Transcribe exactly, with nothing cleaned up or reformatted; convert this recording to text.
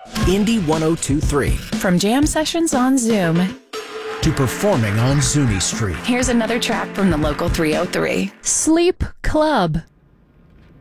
Indy one oh two point three. From jam sessions on Zoom to performing on Zuni Street. Here's another track from the local three oh three. Sleep Club.